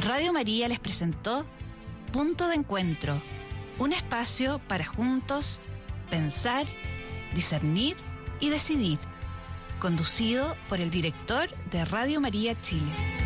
Radio María les presentó Punto de Encuentro, un espacio para juntos pensar, discernir y decidir, conducido por el director de Radio María Chile.